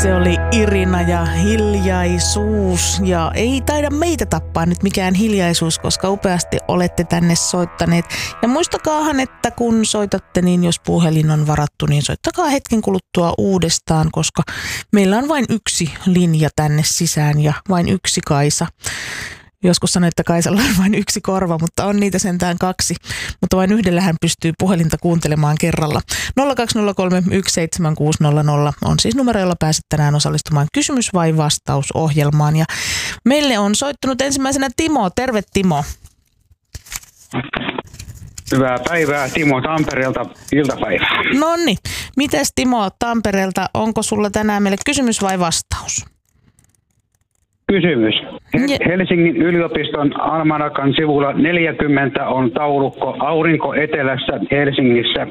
Se oli Irina ja Hiljaisuus. Ja ei taida meitä tappaa nyt mikään hiljaisuus, koska upeasti olette tänne soittaneet. Ja muistakaahan, että kun soitatte, niin jos puhelin on varattu, niin soittakaa hetken kuluttua uudestaan, koska meillä on vain yksi linja tänne sisään ja vain yksi Kaisa. Joskus sanoin, että Kaisalla on vain yksi korva, mutta on niitä sentään kaksi. Mutta vain yhdellä hän pystyy puhelinta kuuntelemaan kerralla. 020317600 on siis numero, jolla pääset tänään osallistumaan kysymys- vai vastausohjelmaan. Ja meille on soittanut ensimmäisenä Timo. Terve Timo. Hyvää päivää, Timo Tampereelta, iltapäivää. Nonni, mites Timo Tampereelta, onko sulla tänään meille kysymys vai vastaus? Kysymys. Helsingin yliopiston almanakan sivulla 40 on taulukko Aurinko etelässä Helsingissä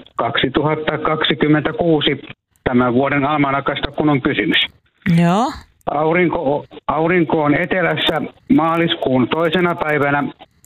2026 tämän vuoden almanakasta, kun on kysymys. Joo. Aurinko on etelässä maaliskuun 2. päivänä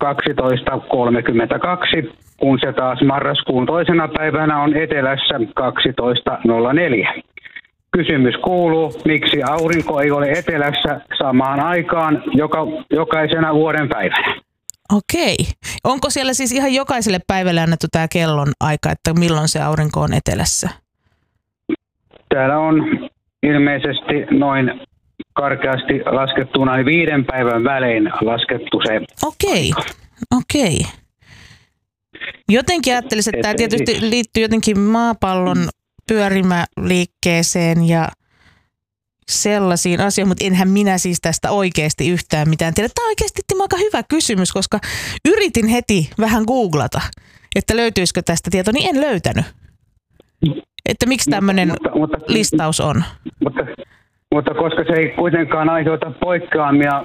12.32, kun se taas marraskuun 2. päivänä on etelässä 12.04. Kysymys kuuluu, miksi aurinko ei ole etelässä samaan aikaan jokaisena vuoden päivänä? Okei. Onko siellä siis ihan jokaiselle päivälle annettu tämä kellon aika, että milloin se aurinko on etelässä? Täällä on ilmeisesti noin karkeasti laskettuna 5 päivän välein laskettu se. Okei. Jotenkin ajattelisin, että tämä tietysti liittyy jotenkin maapallon pyörimäliikkeeseen ja sellaisiin asioihin, mutta enhän minä siis tästä oikeasti yhtään mitään tiedä. Tämä on oikeasti Timo aika hyvä kysymys, koska yritin heti vähän googlata, että löytyisikö tästä tietoa, niin en löytänyt. Että miksi tämmöinen listaus on. Mutta koska se ei kuitenkaan aiheuta poikkeamia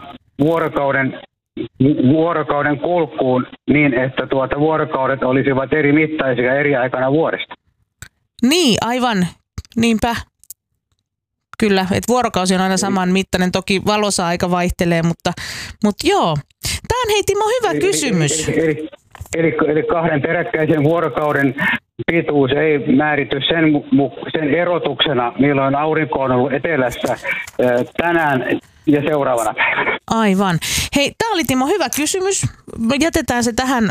vuorokauden kulkuun niin, että vuorokaudet olisivat eri mittaisia eri aikana vuodesta. Niin, aivan. Niinpä. Kyllä, että vuorokausi on aina saman mittainen. Toki valossa aika vaihtelee, mutta joo. Tämä on, hei Timo, hyvä kysymys. Eli 2 peräkkäisen vuorokauden pituus ei määrity sen erotuksena, milloin aurinko on ollut etelässä tänään ja seuraavana päivänä. Aivan. Hei, tämä oli Timo hyvä kysymys. Jätetään se tähän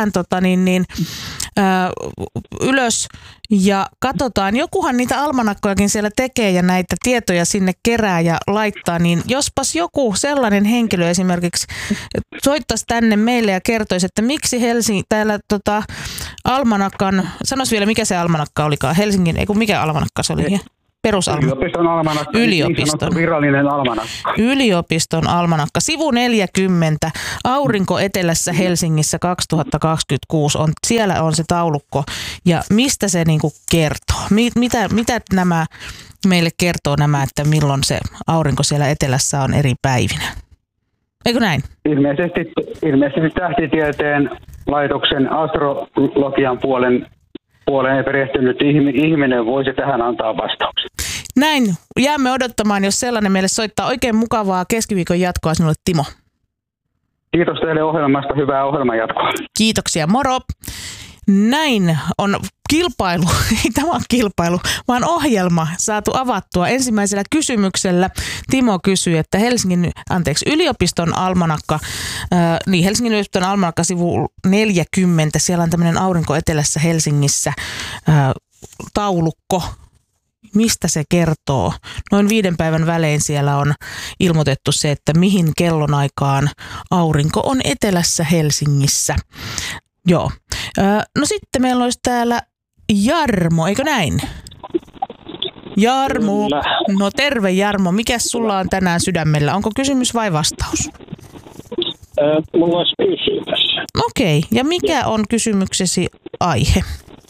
ylös ja katsotaan. Jokuhan niitä almanakkojakin siellä tekee ja näitä tietoja sinne kerää ja laittaa, niin jospas joku sellainen henkilö esimerkiksi soittaisi tänne meille ja kertoisi, että miksi Helsingin täällä almanakan, sanois vielä mikä se almanakka olikaan, Helsingin, mikä almanakka se oli? Yliopiston almanakka. Yliopiston. Virallinen almanakka. Yliopiston almanakka. Sivu 40. Aurinko etelässä Helsingissä 2026. Siellä on se taulukko. Ja mistä se niinku kertoo? Mitä nämä meille kertoo että milloin se aurinko siellä etelässä on eri päivinä? Eikö näin? Ilmeisesti tähtitieteen laitoksen astrologian puoleen perehtynyt ihminen voisi tähän antaa vastauksen. Näin. Jäämme odottamaan, jos sellainen meille soittaa. Oikein mukavaa keskiviikon jatkoa sinulle, Timo. Kiitos teille ohjelmasta. Hyvää ohjelman jatkoa. Kiitoksia. Moro. Näin on kilpailu, ei tämä ole kilpailu, vaan ohjelma saatu avattua. Ensimmäisellä kysymyksellä Timo kysyy, että yliopiston almanakka, Helsingin yliopiston almanakka sivu 40, siellä on tämmöinen aurinko etelässä Helsingissä taulukko. Mistä se kertoo? Noin 5 päivän välein siellä on ilmoitettu se, että mihin kellonaikaan aurinko on etelässä Helsingissä. Joo. No sitten meillä olisi täällä Jarmo, eikö näin? Jarmo. Kyllä. No terve Jarmo. Mikäs sulla on tänään sydämellä? Onko kysymys vai vastaus? Mulla olisi kysymys. Okei. Ja mikä on kysymyksesi aihe?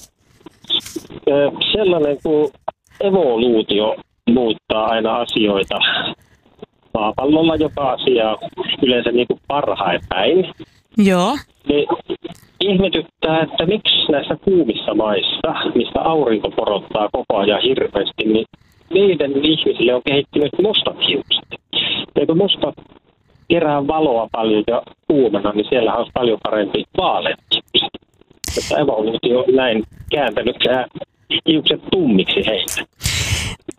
Sellainen kuin evoluutio muuttaa aina asioita maapallolla joka asiaa yleensä niin kuin parhain päin. Joo. Niin ihmetyttää, että miksi näissä kuumissa maissa, mistä aurinko porottaa koko ajan hirveästi, niin niiden ihmisille on kehittynyt mustat hiukset. Ja kun mustat kerää valoa paljon ja kuumena, niin siellä olisi paljon parempi vaaleat hiukset. Että evoluutio on näin kääntänyt hiukset tummiksi heille. Tämä on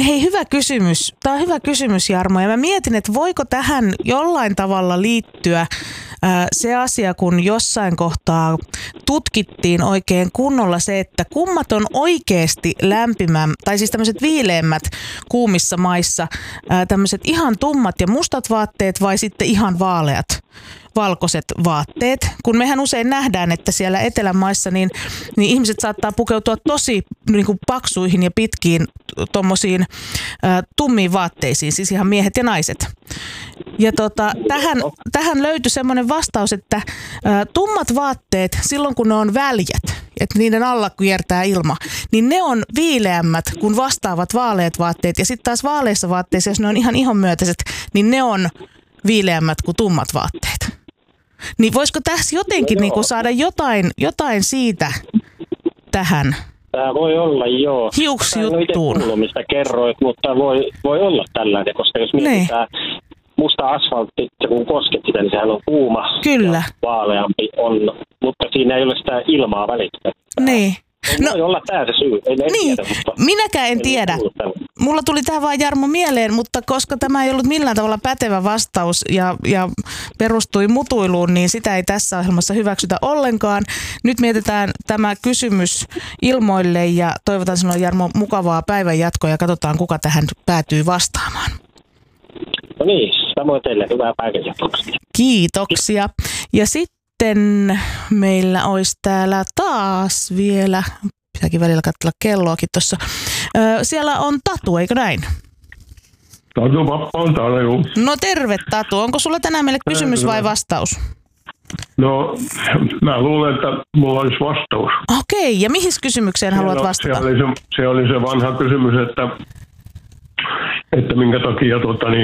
Hei, hyvä kysymys. Tämä on hyvä kysymys, Jarmo. Ja mä mietin, että voiko tähän jollain tavalla liittyä se asia, kun jossain kohtaa tutkittiin oikein kunnolla se, että kummat on oikeasti tai siis tämmöiset viileämmät kuumissa maissa, tämmöiset ihan tummat ja mustat vaatteet vai sitten ihan vaaleat valkoiset vaatteet. Kun mehän usein nähdään, että siellä etelämaissa niin ihmiset saattaa pukeutua tosi niin kuin paksuihin ja pitkiin tommosiin tummiin vaatteisiin, siis ihan miehet ja naiset. Ja tähän löytyi semmoinen vastaus, että tummat vaatteet silloin kun ne on väljät, että niiden alla kiertää ilma, niin ne on viileämmät kuin vastaavat vaaleat vaatteet. Ja sitten taas vaaleissa vaatteissa, jos ne on ihan ihonmyötäiset, niin ne on viileämmät kuin tummat vaatteet. Niin voisiko tässä jotenkin niin kuin saada jotain siitä tähän? Tämä voi olla, joo. Hiuksjuttuun. En ole itse mistä kerroit, mutta voi olla tällainen, koska jos mietitään musta asfaltti, kun kosket sitä, niin sehän on kuuma. Kyllä. Ja vaaleampi on, mutta siinä ei ole sitä ilmaa välittää. Niin. Voi olla tämä se syy. En niin, tiedä, mutta minäkään en tiedä. Mulla tuli tämä vaan, Jarmo, mieleen, mutta koska tämä ei ollut millään tavalla pätevä vastaus ja perustui mutuiluun, niin sitä ei tässä ohjelmassa hyväksytä ollenkaan. Nyt mietitään tämä kysymys ilmoille ja toivotan sinulle, Jarmo, mukavaa päivän jatkoa ja katsotaan, kuka tähän päätyy vastaamaan. No niin, samoin teille. Hyvää päivän jatkoa. Kiitoksia. Ja sitten meillä olisi täällä taas vielä, pitääkin välillä katsella kelloakin tuossa. Siellä on Tatu, eikö näin? Tatu Pappa on täällä, juu. No terve, Tatu. Onko sulla tänään meille kysymys vai vastaus? No, mä luulen, että mulla olisi vastaus. Okei, ja mihin kysymykseen haluat vastata? Se oli se vanha kysymys, että minkä takia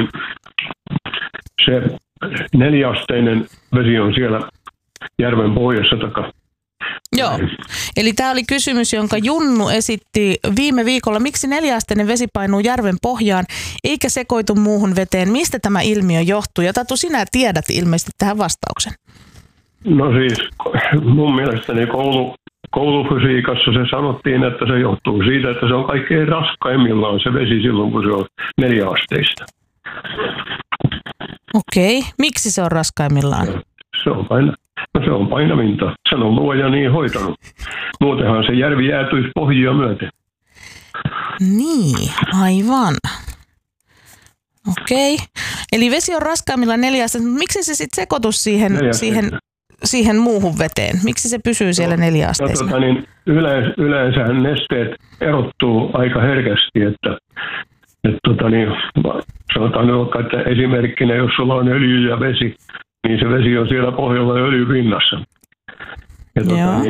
se 4-asteinen vesi on siellä järven pohjassa takaa. Joo, eli tämä oli kysymys, jonka Junnu esitti viime viikolla. Miksi 4-asteinen vesi painuu järven pohjaan eikä sekoitu muuhun veteen? Mistä tämä ilmiö johtuu? Ja Tatu, sinä tiedät ilmeisesti tähän vastauksen. No siis, mun mielestäni koulufysiikassa se sanottiin, että se johtuu siitä, että se on kaikkein raskaimmillaan se vesi silloin, kun se on 4-asteista. Okei, miksi se on raskaimmillaan? Se on painavinta. Sen on luoja niin hoitanut. Muutenhan se järvi jäätyisi pohjia myöten. Niin, aivan. Okei. Eli vesi on raskaimmillaan 4-asteista, mutta miksi se sitten sekoitus siihen muuhun veteen? Miksi se pysyy siellä 4-asteisena? Yleensä nesteet erottuu aika herkästi, että sanotaan nyt, että esimerkkinä, jos sulla on öljy ja vesi, niin se vesi on siellä pohjalla öljyn rinnassa. Ja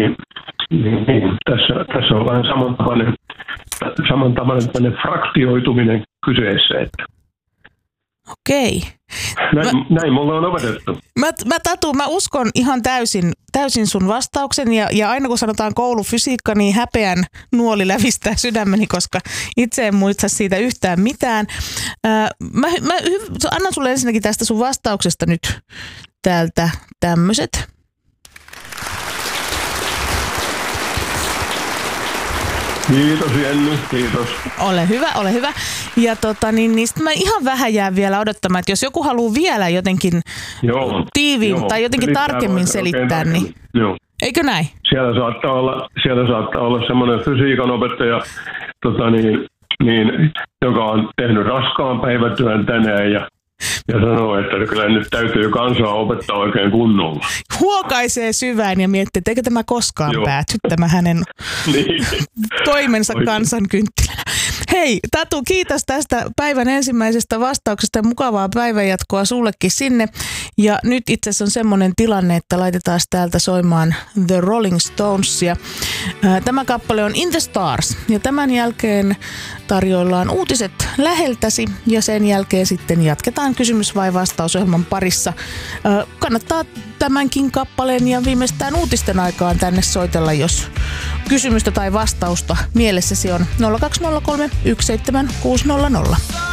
tässä on vähän samantapainen fraktioituminen kyseessä. Että. Okei. Näin mulla on opetettu. Tatu, mä uskon ihan täysin sun vastauksen ja aina kun sanotaan koulufysiikka, niin häpeän nuoli lävistää sydämeni, koska itse en muista siitä yhtään mitään. Mä annan sulle ensinnäkin tästä sun vastauksesta nyt täältä tämmöiset. Kiitos Jenny, kiitos. Ole hyvä. Ja niin sitten mä ihan vähän jään vielä odottamaan, että jos joku haluaa vielä jotenkin tai jotenkin tarkemmin selittää, niin eikö näin? Siellä saattaa olla semmoinen fysiikan opettaja, joka on tehnyt raskaan päivätyön tänään ja sanoo, että kyllä nyt täytyy kansaa opettaa oikein kunnolla. Huokaisee syvään ja miettii, että eikö tämä koskaan pääty, tämä hänen toimensa kansankynttilänä. Hei Tatu, kiitos tästä päivän ensimmäisestä vastauksesta ja mukavaa päivänjatkoa sullekin sinne. Ja nyt itse asiassa on semmoinen tilanne, että laitetaan täältä soimaan The Rolling Stonesia. Tämä kappale on In the Stars ja tämän jälkeen tarjoillaan uutiset läheltäsi ja sen jälkeen sitten jatketaan kysymys- vai vastausohjelman parissa. Kannattaa tämänkin kappaleen ja viimeistään uutisten aikaan tänne soitella, jos kysymystä tai vastausta mielessäsi on 0203 17600.